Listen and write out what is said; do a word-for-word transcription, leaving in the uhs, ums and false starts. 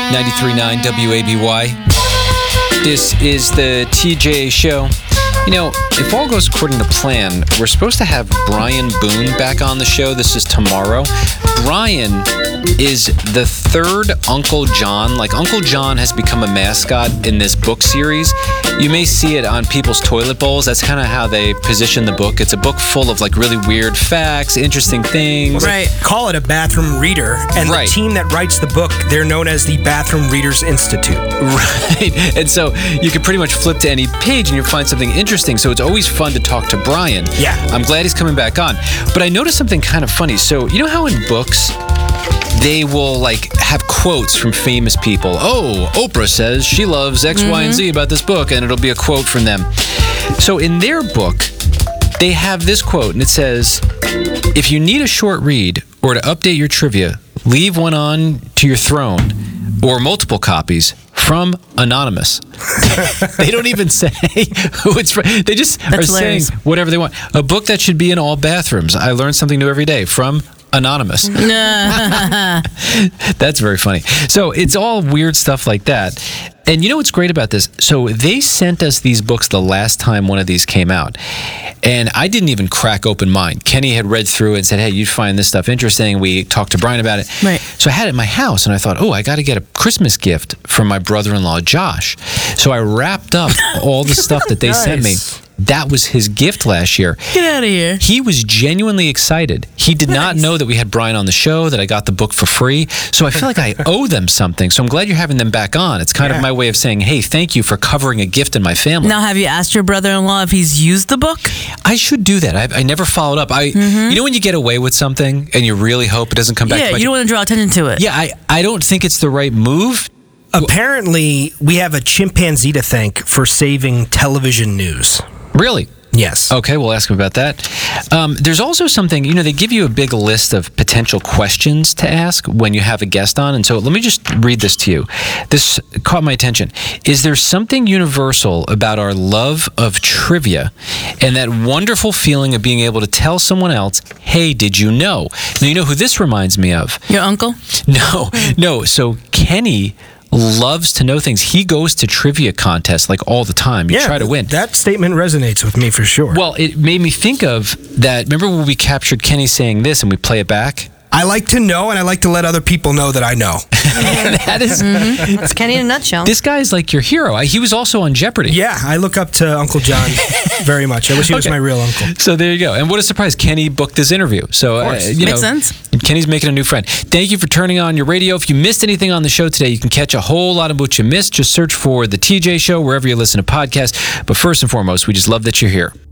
ninety-three point nine W A B Y. This is the T J Show. You know, if all goes according to plan, we're supposed to have Brian Boone back on the show. This is tomorrow. Brian is the third Uncle John. Like, Uncle John has become a mascot in this book series. You may see it on people's toilet bowls. That's kind of how they position the book. It's a book full of, like, really weird facts, interesting things. Right. Call it a bathroom reader. And right. The team that writes the book, they're known as the Bathroom Readers Institute. Right. And so you can pretty much flip to any page and you'll find something interesting. So it's always fun to talk to Brian. Yeah. I'm glad he's coming back on. But I noticed something kind of funny. So you know how in books, they will like have quotes from famous people. Oh, Oprah says she loves X, mm-hmm. Y, and Z about this book, and it'll be a quote from them. So in their book, they have this quote, and it says, if you need a short read or to update your trivia, leave one on to your throne or multiple copies from Anonymous. They don't even say who it's from. They just That's are hilarious. saying whatever they want. A book that should be in all bathrooms. I learn something new every day from Anonymous. That's very funny. So it's all weird stuff like that. And you know what's great about this? So they sent us these books the last time one of these came out. And I didn't even crack open mine. Kenny had read through it and said, hey, you'd find this stuff interesting. We talked to Brian about it. Right. So I had it in my house, and I thought, oh, I got to get a Christmas gift from my brother-in-law, Josh. So I wrapped up all the stuff that they Nice. sent me. That was his gift last year. Get out of here. He was genuinely excited. He did not Nice. know that we had Brian on the show, that I got the book for free. So I feel like I owe them something. So I'm glad you're having them back on. It's kind Yeah. of my way of saying, hey, thank you for covering a gift in my family. Now, have you asked your brother-in-law if he's used the book? I should do that. I, I never followed up. I, Mm-hmm. You know when you get away with something and you really hope it doesn't come back Yeah, to bite you don't want to draw attention to it. Yeah, I, I don't think it's the right move. Apparently, we have a chimpanzee to thank for saving television news. Really? Yes. Okay, we'll ask him about that. Um, there's also something, you know, they give you a big list of potential questions to ask when you have a guest on. And so let me just read this to you. This caught my attention. Is there something universal about our love of trivia and that wonderful feeling of being able to tell someone else, hey, did you know? Now, you know who this reminds me of? Your uncle? No, no. So Kenny loves to know things. He goes to trivia contests like all the time. You Yeah, try to win. That statement resonates with me for sure. Well, it made me think of that. Remember when we captured Kenny saying this and we play it back? I like to know, and I like to let other people know that I know. That is, It's Kenny in a nutshell. this guy's like your hero. I, he was also on Jeopardy. Yeah, I look up to Uncle John very much. I wish he was Okay. my real uncle. So there you go. And what a surprise. Kenny booked this interview. So, uh, you Makes know, sense. Kenny's making a new friend. Thank you for turning on your radio. If you missed anything on the show today, you can catch a whole lot of what you missed. Just search for The T J Show wherever you listen to podcasts. But first and foremost, we just love that you're here.